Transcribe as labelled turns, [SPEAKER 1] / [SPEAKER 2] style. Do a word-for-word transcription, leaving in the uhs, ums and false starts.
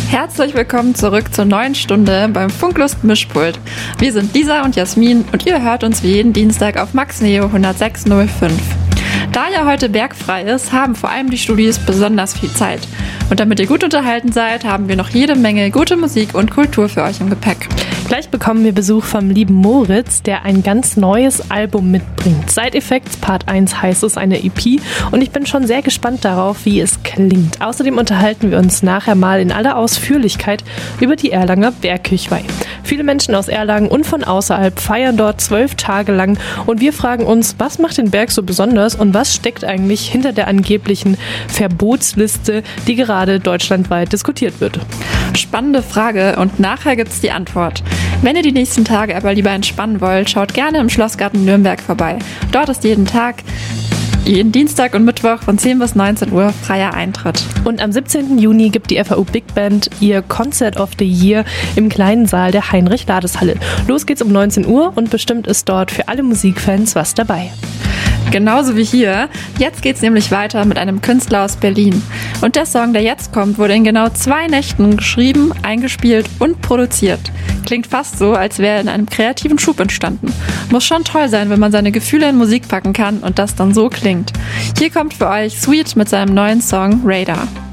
[SPEAKER 1] Herzlich willkommen zurück zur neuen Stunde beim Funklust Mischpult. Wir sind Lisa und Jasmin und ihr hört uns wie jeden Dienstag auf Max Neo hundertsechs Komma null fünf. Da ja heute bergfrei ist, haben vor allem die Studis besonders viel Zeit. Und damit ihr gut unterhalten seid, haben wir noch jede Menge gute Musik und Kultur für euch im Gepäck.
[SPEAKER 2] Gleich bekommen wir Besuch vom lieben Moritz, der ein ganz neues Album mitbringt. Side Effects Part eins heißt es, eine E P, und ich bin schon sehr gespannt darauf, wie es klingt. Außerdem unterhalten wir uns nachher mal in aller Ausführlichkeit über die Erlanger Bergkirchweih. Viele Menschen aus Erlangen und von außerhalb feiern dort zwölf Tage lang und wir fragen uns, was macht den Berg so besonders und was steckt eigentlich hinter der angeblichen Verbotsliste, die gerade deutschlandweit diskutiert wird.
[SPEAKER 1] Spannende Frage und nachher gibt's die Antwort. Wenn ihr die nächsten Tage aber lieber entspannen wollt, schaut gerne im Schlossgarten Nürnberg vorbei. Dort ist jeden Tag, jeden Dienstag und Mittwoch von zehn bis neunzehn Uhr freier Eintritt.
[SPEAKER 2] Und am siebzehnten Juni gibt die F A U Big Band ihr Concert of the Year im kleinen Saal der Heinrich-Lades-Halle. Los geht's um neunzehn Uhr und bestimmt ist dort für alle Musikfans was dabei.
[SPEAKER 1] Genauso wie hier. Jetzt geht's nämlich weiter mit einem Künstler aus Berlin. Und der Song, der jetzt kommt, wurde in genau zwei Nächten geschrieben, eingespielt und produziert. Klingt fast so, als wäre er in einem kreativen Schub entstanden. Muss schon toll sein, wenn man seine Gefühle in Musik packen kann und das dann so klingt. Hier kommt für euch Sweet mit seinem neuen Song Radar.